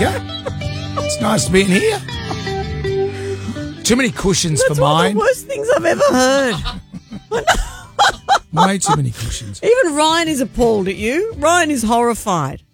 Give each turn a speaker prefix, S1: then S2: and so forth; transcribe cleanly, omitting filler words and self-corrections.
S1: go. It's nice to be in here. Too many cushions
S2: That's
S1: for
S2: one of
S1: mine.
S2: the worst things I've ever heard.
S1: Way too many cushions.
S2: Even Ryan is appalled at you. Ryan is horrified.